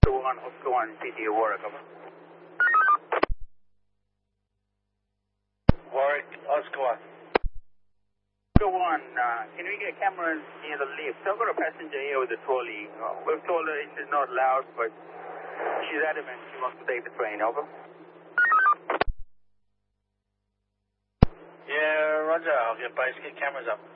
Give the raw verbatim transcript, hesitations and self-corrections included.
Oscar one, Oscar one, C T Warwick, over. Warwick, Oscar one. Oscar one, uh, can we get cameras near the lift? So I've got a passenger here with a trolley. Uh, we've told her she's not loud, but she's adamant she wants to take the train, over. Yeah, roger. I'll get base, get cameras up.